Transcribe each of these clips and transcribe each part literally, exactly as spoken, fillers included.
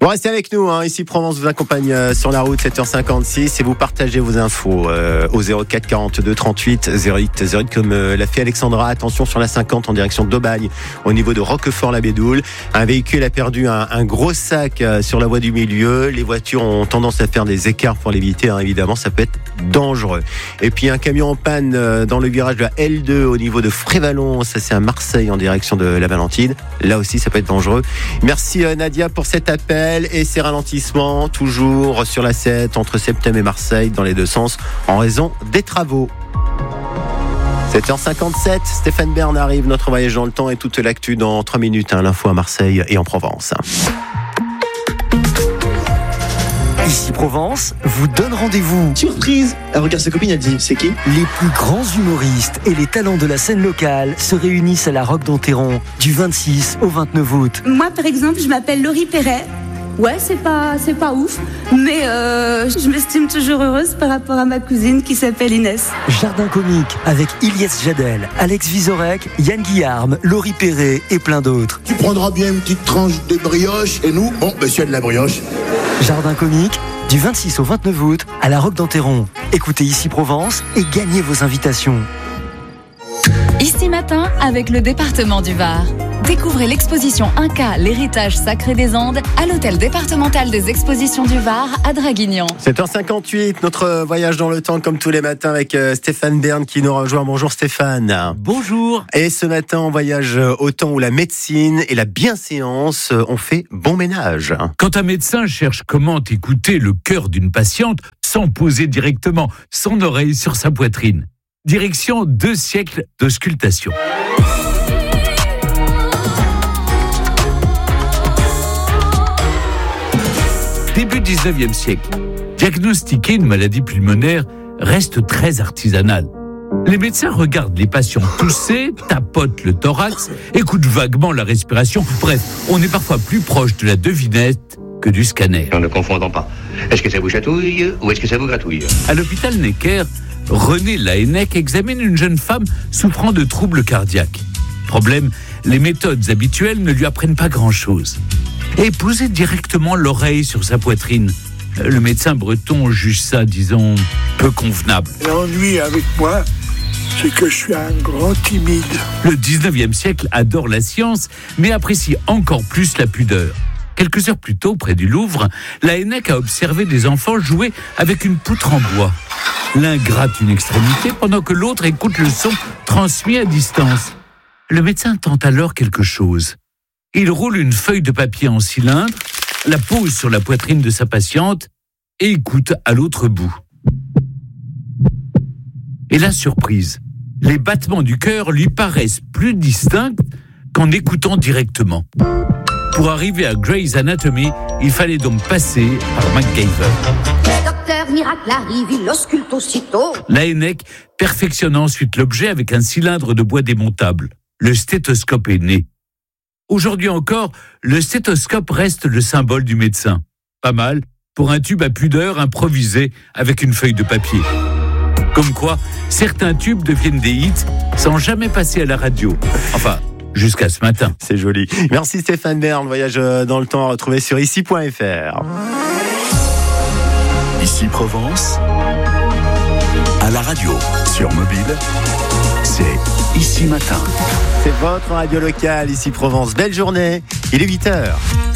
Bon, restez avec nous, hein. Ici Provence vous accompagne euh, sur la route, sept heures cinquante-six, et vous partagez vos infos euh, au zéro quatre quarante-deux trente-huit zéro huit zéro huit, comme euh, l'a fait Alexandra. Attention sur la cinquante en direction d'Aubagne, au niveau de Roquefort-la-Bédoule. Un véhicule a perdu un, un gros sac euh, sur la voie du milieu. Les voitures ont tendance à faire des écarts pour l'éviter, hein, évidemment, ça peut être dangereux. Et puis un camion en panne euh, dans le virage de la L deux au niveau de Frévalon, ça c'est à Marseille en direction de la Valentine. Là aussi, ça peut être dangereux. Merci euh, Nadia pour cet appel. Et ces ralentissements toujours sur la sept entre Septem et Marseille dans les deux sens en raison des travaux. sept heures cinquante-sept, Stéphane Bern arrive, notre voyage dans le temps et toute l'actu dans trois minutes, hein, l'info à Marseille et en Provence. Ici Provence vous donne rendez-vous. Surprise! Elle regarde sa copine, elle dit, c'est qui? Les plus grands humoristes et les talents de la scène locale se réunissent à la Roque d'Enterron du vingt-six au vingt-neuf août. Moi, par exemple, je m'appelle Laurie Perret. Ouais, c'est pas, c'est pas ouf, mais euh, je m'estime toujours heureuse par rapport à ma cousine qui s'appelle Inès. Jardin comique avec Ilyes Jadel, Alex Vizorek, Yann Guillarme, Laurie Perret et plein d'autres. Tu prendras bien une petite tranche de brioche et nous, bon, monsieur de la brioche. Jardin comique du vingt-six au vingt-neuf août à la Roque d'Enterron. Écoutez Ici Provence et gagnez vos invitations. Ici Matin avec le département du Var. Découvrez l'exposition Inca, l'héritage sacré des Andes à l'hôtel départemental des expositions du Var à Draguignan. sept heures cinquante-huit, notre voyage dans le temps comme tous les matins avec Stéphane Bern qui nous rejoint. Bonjour Stéphane. Bonjour. Et ce matin, on voyage au temps où la médecine et la bienséance ont fait bon ménage. Quand un médecin cherche comment écouter le cœur d'une patiente sans poser directement son oreille sur sa poitrine. Direction deux siècles d'auscultation. Début dix-neuvième siècle, diagnostiquer une maladie pulmonaire reste très artisanal. Les médecins regardent les patients tousser, tapotent le thorax, écoutent vaguement la respiration. Bref, on est parfois plus proche de la devinette que du scanner. En ne confondant pas. Est-ce que ça vous chatouille ou est-ce que ça vous gratouille? À l'hôpital Necker, René Laennec examine une jeune femme souffrant de troubles cardiaques. Problème, les méthodes habituelles ne lui apprennent pas grand-chose. Et poser directement l'oreille sur sa poitrine. Le médecin breton juge ça, disons, peu convenable. L'ennui avec moi, c'est que je suis un grand timide. Le dix-neuvième siècle adore la science, mais apprécie encore plus la pudeur. Quelques heures plus tôt, près du Louvre, Laennec a observé des enfants jouer avec une poutre en bois. L'un gratte une extrémité pendant que l'autre écoute le son transmis à distance. Le médecin tente alors quelque chose. Il roule une feuille de papier en cylindre, la pose sur la poitrine de sa patiente et écoute à l'autre bout. Et la surprise, les battements du cœur lui paraissent plus distincts qu'en écoutant directement. Pour arriver à Grey's Anatomy, il fallait donc passer par MacGyver. Le docteur miracle arrive, il ausculte aussitôt. Laennec perfectionne ensuite l'objet avec un cylindre de bois démontable. Le stéthoscope est né. Aujourd'hui encore, le stéthoscope reste le symbole du médecin. Pas mal pour un tube à pudeur improvisé avec une feuille de papier. Comme quoi, certains tubes deviennent des hits sans jamais passer à la radio. Enfin, jusqu'à ce matin. C'est joli. Merci Stéphane Bern. Voyage dans le temps à retrouver sur ici point f r. Ici Provence, à la radio, sur mobile, c'est Ici Matin. C'est votre radio locale, ici Provence. Belle journée, il est huit heures.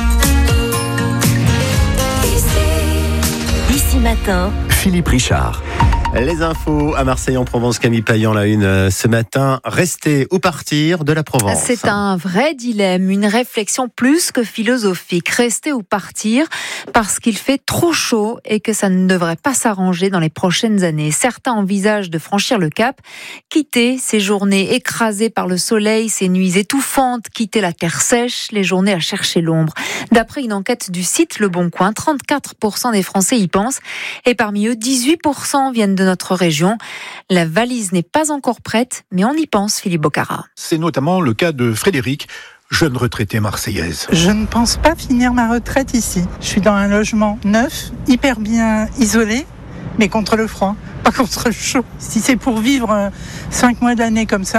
Ici Matin, Philippe Richard. Les infos à Marseille en Provence, Camille Payan, la une ce matin. Rester ou partir de la Provence. C'est un vrai dilemme, une réflexion plus que philosophique. Rester ou partir parce qu'il fait trop chaud et que ça ne devrait pas s'arranger dans les prochaines années. Certains envisagent de franchir le cap, quitter ces journées écrasées par le soleil, ces nuits étouffantes, quitter la terre sèche, les journées à chercher l'ombre. D'après une enquête du site Le Bon Coin, trente-quatre pour cent des Français y pensent et parmi eux, dix-huit pour cent viennent de notre région. La valise n'est pas encore prête, mais on y pense, Philippe Bocara. C'est notamment le cas de Frédéric, jeune retraitée marseillaise. Je ne pense pas finir ma retraite ici. Je suis dans un logement neuf, hyper bien isolé, mais contre le froid, pas contre le chaud. Si c'est pour vivre cinq mois d'année comme ça,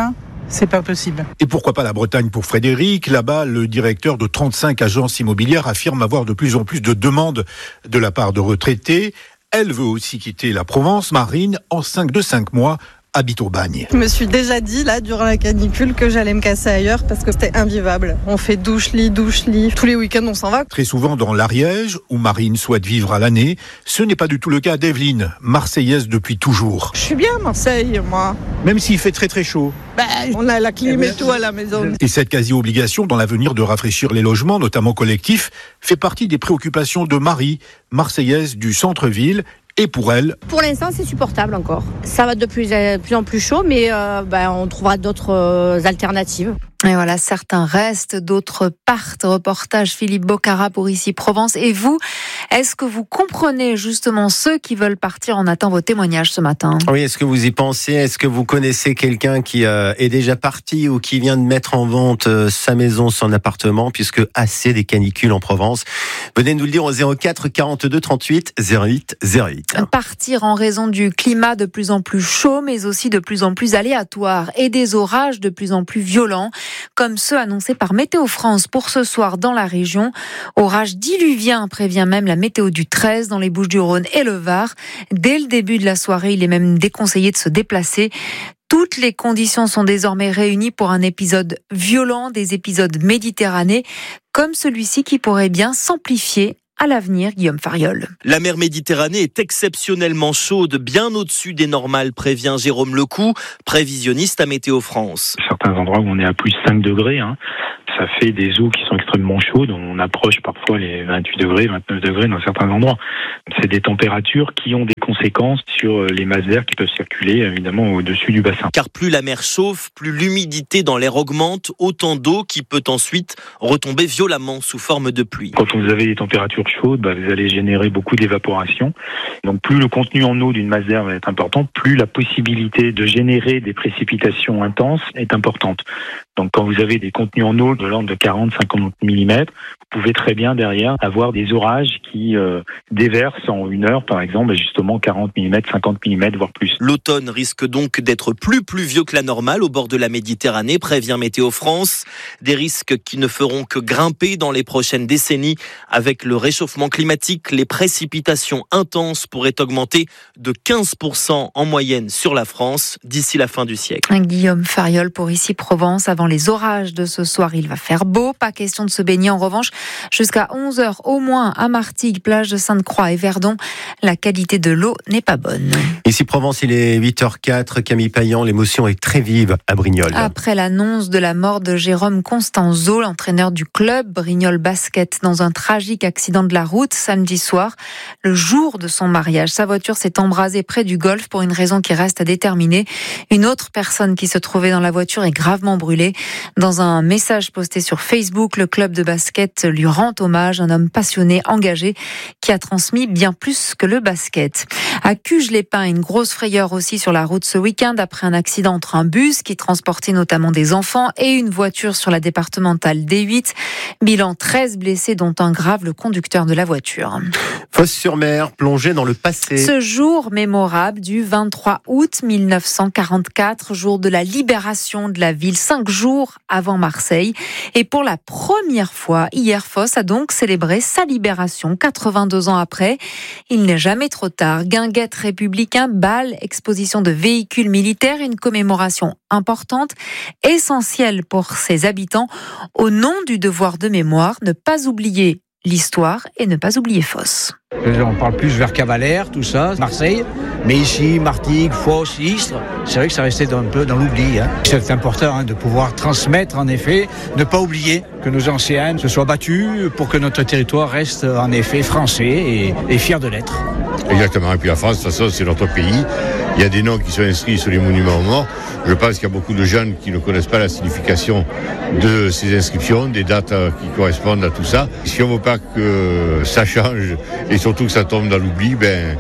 c'est pas possible. Et pourquoi pas la Bretagne pour Frédéric? Là-bas, le directeur de trente-cinq agences immobilières affirme avoir de plus en plus de demandes de la part de retraités. Elle veut aussi quitter la Provence. Marine, enceinte de cinq mois, habite au Bagne. Je me suis déjà dit, là, durant la canicule, que j'allais me casser ailleurs parce que c'était invivable. On fait douche-lit, douche-lit. Tous les week-ends, on s'en va. Très souvent dans l'Ariège, où Marine souhaite vivre à l'année, ce n'est pas du tout le cas d'Evelyne, marseillaise depuis toujours. Je suis bien à Marseille, moi. Même s'il fait très très chaud. Ben, on a la clim et tout à la maison. Et cette quasi-obligation dans l'avenir de rafraîchir les logements, notamment collectifs, fait partie des préoccupations de Marie, marseillaise du centre-ville. Et pour elle, pour l'instant, c'est supportable encore. Ça va de plus, de plus en plus chaud, mais euh, ben, on trouvera d'autres euh, alternatives. Et voilà, certains restent, d'autres partent. Reportage Philippe Bocara pour Ici Provence. Et vous, est-ce que vous comprenez justement ceux qui veulent partir? On attend vos témoignages ce matin. Oui, est-ce que vous y pensez? Est-ce que vous connaissez quelqu'un qui euh, est déjà parti ou qui vient de mettre en vente euh, sa maison, son appartement, puisque assez des canicules en Provence? Venez nous le dire au zéro quatre quarante-deux trente-huit zéro huit zéro huit. Partir en raison du climat de plus en plus chaud, mais aussi de plus en plus aléatoire et des orages de plus en plus violents, comme ceux annoncés par Météo France pour ce soir dans la région. Orage diluvien, prévient même la météo du treize dans les Bouches-du-Rhône et le Var. Dès le début de la soirée, il est même déconseillé de se déplacer. Toutes les conditions sont désormais réunies pour un épisode violent, des épisodes méditerranéens, comme celui-ci qui pourrait bien s'amplifier à l'avenir. Guillaume Fariol. La mer Méditerranée est exceptionnellement chaude, bien au-dessus des normales, prévient Jérôme Lecou, prévisionniste à Météo France. Certains endroits où on est à plus cinq degrés, hein, ça fait des eaux qui sont extrêmement chaudes, on approche parfois les vingt-huit degrés, vingt-neuf degrés dans certains endroits. C'est des températures qui ont des conséquences sur les masses d'air qui peuvent circuler évidemment au-dessus du bassin. Car plus la mer chauffe, plus l'humidité dans l'air augmente, autant d'eau qui peut ensuite retomber violemment sous forme de pluie. Quand vous avez des températures chaudes, bah, vous allez générer beaucoup d'évaporation. Donc plus le contenu en eau d'une masse d'air va être important, plus la possibilité de générer des précipitations intenses est importante. Donc quand vous avez des contenus en eau de l'ordre de quarante à cinquante millimètres, vous pouvez très bien derrière avoir des orages qui euh, déversent en une heure par exemple justement quarante millimètres, cinquante millimètres voire plus. L'automne risque donc d'être plus pluvieux que la normale au bord de la Méditerranée, prévient Météo France. Des risques qui ne feront que grimper dans les prochaines décennies. Avec le réchauffement climatique, les précipitations intenses pourraient augmenter de quinze pour cent en moyenne sur la France d'ici la fin du siècle. Guillaume Fariol pour Ici Provence. Avant les orages de ce soir, il va faire beau. Pas question de se baigner en revanche. Jusqu'à onze heures au moins à Martigues, plage de Sainte-Croix et Verdon. La qualité de l'eau n'est pas bonne. Ici Provence, il est huit heures quatre. Camille Payan, l'émotion est très vive à Brignoles. Après l'annonce de la mort de Jérôme Constanzo, l'entraîneur du club Brignoles Basket, dans un tragique accident de la route samedi soir, le jour de son mariage. Sa voiture s'est embrasée près du golf pour une raison qui reste à déterminer. Une autre personne qui se trouvait dans la voiture est gravement brûlée. Dans un message posté sur Facebook, le club de basket lui rend hommage, un homme passionné, engagé, qui a transmis bien plus que le basket. À Cuges-les-Pins, une grosse frayeur aussi sur la route ce week-end après un accident entre un bus qui transportait notamment des enfants et une voiture sur la départementale D huit. Bilan treize blessés, dont un grave, le conducteur de la voiture. Fos-sur-Mer, plongé dans le passé. Ce jour mémorable du vingt-trois août mille neuf cent quarante-quatre, jour de la libération de la ville, cinq jours avant Marseille. Et pour la première fois, hier, Fos a donc célébré sa libération, quatre-vingt-deux ans après. Il n'est jamais trop tard. Guinguette républicain, bal, exposition de véhicules militaires, une commémoration importante, essentielle pour ses habitants, au nom du devoir de mémoire, ne pas oublier l'histoire et ne pas oublier Fos. On parle plus vers Cavalère, tout ça, Marseille, mais ici, Martigues, Fos, Istres, c'est vrai que ça restait un peu dans l'oubli. Hein. C'est important hein, de pouvoir transmettre, en effet, ne pas oublier que nos anciens se soient battus pour que notre territoire reste, en effet, français et, et fier de l'être. Exactement, et puis la France, de toute façon, c'est notre pays. Il y a des noms qui sont inscrits sur les monuments aux morts. Je pense qu'il y a beaucoup de jeunes qui ne connaissent pas la signification de ces inscriptions, des dates qui correspondent à tout ça. Si on ne veut pas que ça change et surtout que ça tombe dans l'oubli, ben,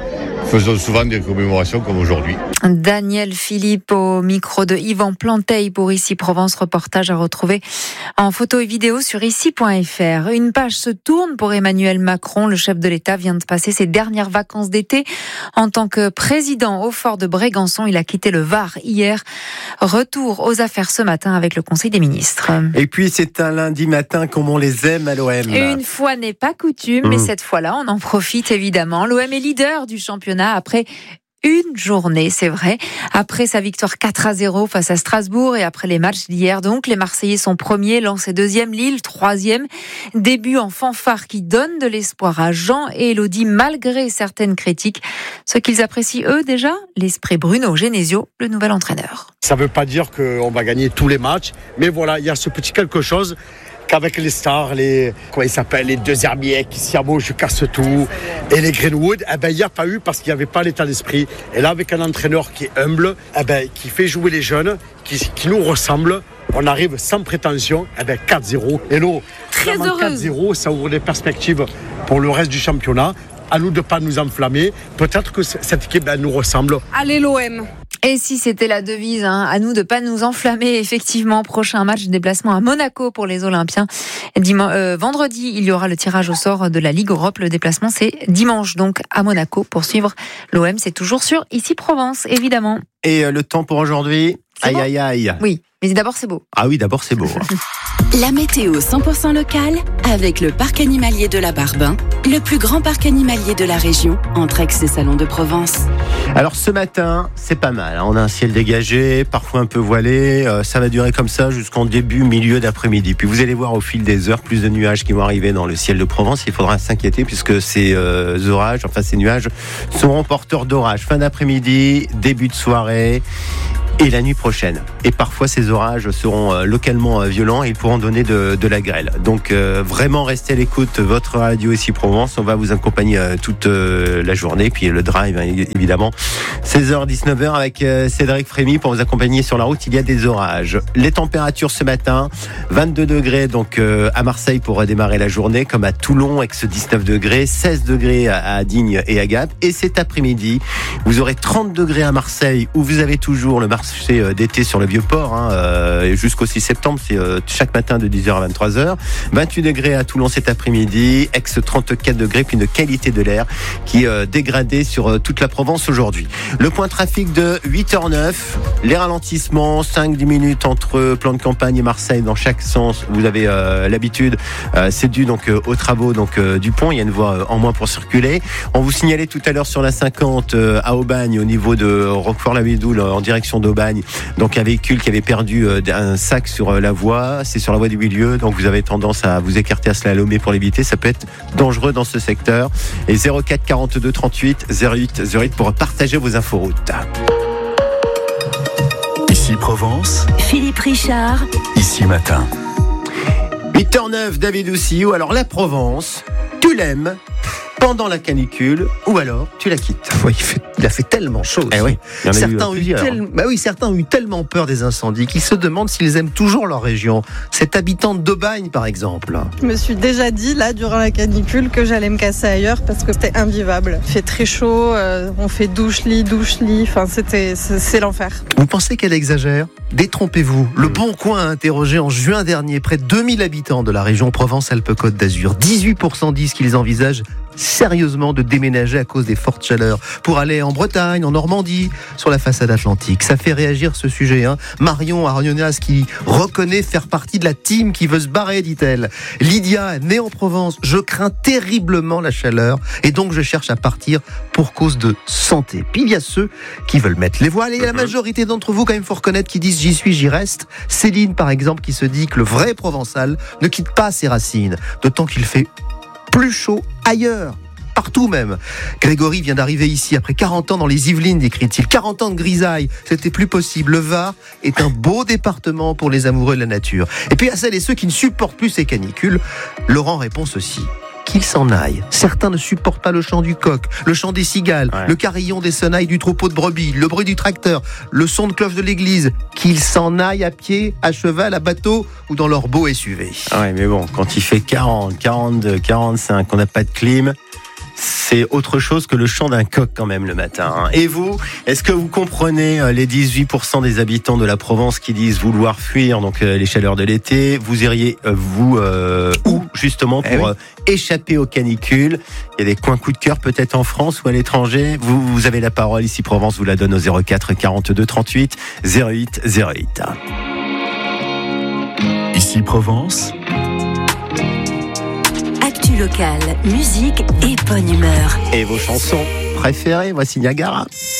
faisons souvent des commémorations comme aujourd'hui. Daniel Philippe au micro de Yvan Planteil pour Ici Provence, reportage à retrouver en photo et vidéo sur ici point f r. Une page se tourne pour Emmanuel Macron. Le chef de l'État vient de passer ses dernières vacances d'été en tant que président au fort de Brégançon. Il a quitté le Var hier. Retour aux affaires ce matin avec le Conseil des ministres. Et puis c'est un lundi matin comme on les aime à l'O M. Une fois n'est pas coutume, mmh. mais cette fois-là, on en profite évidemment. L'O M est leader du championnat après une journée, c'est vrai. Après sa victoire quatre à zéro face à Strasbourg et après les matchs d'hier, donc, les Marseillais sont premiers, Lens est deuxième, Lille troisième. Début en fanfare qui donne de l'espoir à Jean et Elodie malgré certaines critiques. Ce qu'ils apprécient eux déjà, l'esprit Bruno Genesio, le nouvel entraîneur. Ça ne veut pas dire qu'on va gagner tous les matchs, mais voilà, il y a ce petit quelque chose qu'avec les stars, les comment ils s'appellent, les deux Herbiers, Siamo, je casse tout, et les Greenwood, eh ben il n'y a pas eu parce qu'il n'y avait pas l'état d'esprit. Et là, avec un entraîneur qui est humble, eh ben qui fait jouer les jeunes, qui, qui nous ressemble, on arrive sans prétention, eh ben quatre zéro. Et nous, très heureuse. quatre zéro, ça ouvre des perspectives pour le reste du championnat. À nous de ne pas nous enflammer. Peut-être que cette équipe ben, nous ressemble. Allez l'O M. Et si c'était la devise, hein, à nous de pas nous enflammer, effectivement, prochain match de déplacement à Monaco pour les Olympiens. Diman- euh, vendredi, il y aura le tirage au sort de la Ligue Europe. Le déplacement, c'est dimanche, donc à Monaco pour suivre l'O M. C'est toujours sur Ici Provence, évidemment. Et euh, le temps pour aujourd'hui, c'est aïe beau. aïe aïe. Oui, mais d'abord c'est beau. Ah oui, d'abord c'est beau. La météo cent pour cent locale avec le parc animalier de la Barbin, le plus grand parc animalier de la région, entre Aix et Salon de Provence. Alors ce matin, c'est pas mal. On a un ciel dégagé, parfois un peu voilé. Euh, ça va durer comme ça jusqu'en début, milieu d'après-midi. Puis vous allez voir au fil des heures plus de nuages qui vont arriver dans le ciel de Provence. Il faudra s'inquiéter puisque ces euh, orages, enfin ces nuages, seront porteurs d'orages. Fin d'après-midi, début de soirée. Et la nuit prochaine. Et parfois, ces orages seront euh, localement euh, violents et ils pourront donner de, de la grêle. Donc, euh, vraiment, restez à l'écoute. Votre radio Ici Provence, on va vous accompagner euh, toute euh, la journée. Puis le drive, hein, évidemment, seize heures dix-neuf heures avec euh, Cédric Frémy pour vous accompagner sur la route. Il y a des orages. Les températures ce matin, vingt-deux degrés donc euh, à Marseille pour démarrer la journée, comme à Toulon, avec ce dix-neuf degrés, seize degrés à, à Digne et à Gap. Et cet après-midi, vous aurez trente degrés à Marseille, où vous avez toujours le marché d'été sur le Vieux-Port, hein, euh, jusqu'au six septembre, c'est euh, chaque matin de dix heures à vingt-trois heures. vingt-huit degrés à Toulon cet après-midi, Aix trente-quatre degrés, puis une qualité de l'air qui est euh, dégradée sur euh, toute la Provence aujourd'hui. Le point trafic de huit heures neuf, les ralentissements, cinq à dix minutes entre plan de campagne et Marseille dans chaque sens. Vous avez euh, l'habitude, euh, c'est dû donc euh, aux travaux donc euh, du pont, il y a une voie euh, en moins pour circuler. On vous signalait tout à l'heure sur la cinquante euh, à Aubagne au niveau de Roquefort-la-Médoule en direction d'Aubagne. Donc un véhicule qui avait perdu un sac sur la voie, c'est sur la voie du milieu, donc vous avez tendance à vous écarter, à slalomer pour l'éviter, ça peut être dangereux dans ce secteur. Et zéro quatre quarante-deux trente-huit zéro huit zéro huit pour partager vos infos routes. Ici Provence, Philippe Richard, Ici Matin. huit heures neuf, David Oussiou. Alors la Provence, tu l'aimes pendant la canicule ou alors tu la quittes. Oui, il, fait, il a fait tellement chaud. Eh oui, certains, ont eu tel, bah oui, certains ont eu tellement peur des incendies qu'ils se demandent s'ils aiment toujours leur région. Cette habitante d'Aubagne, par exemple. Je me suis déjà dit, là, durant la canicule, que j'allais me casser ailleurs parce que c'était invivable. Il fait très chaud, euh, on fait douche-lit, douche-lit, enfin, c'était, c'est, c'est l'enfer. Vous pensez qu'elle exagère ? Détrompez-vous. Le Bon Coin a interrogé en juin dernier près de deux mille habitants de la région Provence-Alpes-Côte d'Azur. dix-huit pour cent disent qu'ils envisagent sérieusement de déménager à cause des fortes chaleurs pour aller en Bretagne, en Normandie, sur la façade atlantique. Ça fait réagir ce sujet. Hein. Marion Arionas qui reconnaît faire partie de la team qui veut se barrer, dit-elle. Lydia, née en Provence, je crains terriblement la chaleur et donc je cherche à partir pour cause de santé. Puis il y a ceux qui veulent mettre les voiles et la majorité d'entre vous, quand même, faut reconnaître, qui disent j'y suis, j'y reste. Céline, par exemple, qui se dit que le vrai Provençal ne quitte pas ses racines, d'autant qu'il fait plus chaud ailleurs, partout même. Grégory vient d'arriver ici après quarante ans dans les Yvelines, décrit-il. quarante ans de grisaille, c'était plus possible. Le Var est un beau département pour les amoureux de la nature. Et puis à celles et ceux qui ne supportent plus ces canicules, Laurent répond ceci. Qu'ils s'en aillent. Certains ne supportent pas le chant du coq, le chant des cigales, ouais. le carillon des sonnailles du troupeau de brebis, le bruit du tracteur, le son de cloche de l'église. Qu'ils s'en aillent à pied, à cheval, à bateau ou dans leur beau S U V. Ouais, mais bon, quand il fait quarante, quarante-deux, quarante-cinq, on n'a pas de clim, c'est autre chose que le chant d'un coq quand même le matin. Hein. Et vous, est-ce que vous comprenez les dix-huit pour cent des habitants de la Provence qui disent vouloir fuir donc euh, les chaleurs de l'été? Vous iriez euh, vous euh, où justement pour eh oui. euh, échapper aux canicules? Il y a des coins coup de cœur peut-être en France ou à l'étranger. Vous, vous avez la parole ici Provence, vous la donne au zéro quatre quarante-deux trente-huit zéro huit zéro huit. Ici Provence. Actu local, musique et bonne humeur. Et vos chansons préférées, voici Niagara.